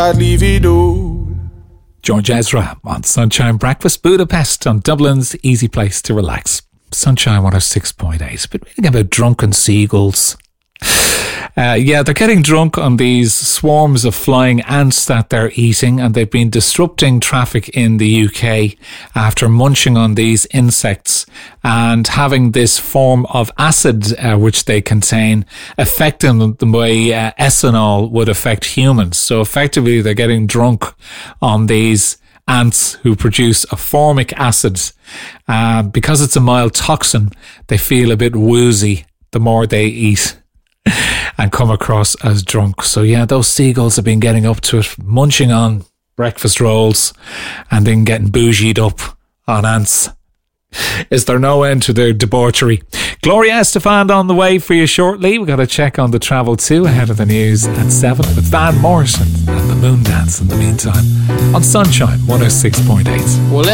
George Ezra on Sunshine Breakfast Budapest on Dublin's easy place to relax. Sunshine 106.8. But reading about drunken seagulls. They're getting drunk on these swarms of flying ants that they're eating, and they've been disrupting traffic in the UK after munching on these insects and having this form of acid which they contain affecting them the way ethanol would affect humans. So effectively they're getting drunk on these ants who produce a formic acid. Because it's a mild toxin, they feel a bit woozy the more they eat and come across as drunk. So yeah, those seagulls have been getting up to it, munching on breakfast rolls and then getting bougied up on ants. Is there no end to their debauchery? Gloria Estefan on the way for you shortly. We've got to check on the travel too ahead of the news at 7 with Van Morrison and the Moon Dance in the meantime on Sunshine 106.8.